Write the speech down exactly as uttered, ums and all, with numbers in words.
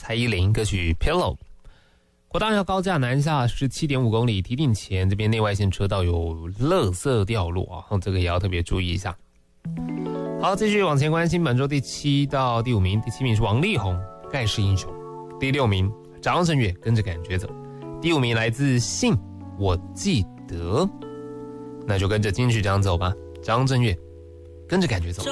蔡依林歌曲 Pillow。国道要高架南下 十七点五公里，提顶前这边内外线车道有垃圾掉落啊，这个也要特别注意一下。好，继续往前关心本周第七到第五名，第七名是王力宏《盖世英雄》，第六名张震岳跟着感觉走，第五名来自信我记得，那就跟着金曲奖走吧，张震岳跟着感觉走。